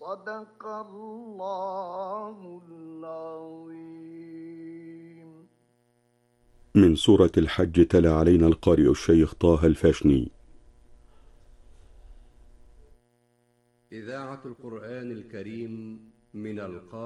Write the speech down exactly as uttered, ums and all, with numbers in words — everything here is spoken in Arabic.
صدق الله العظيم. من سورة الحج تلا علينا القارئ الشيخ طه الفاشني. إذاعة القرآن الكريم من القاهرة.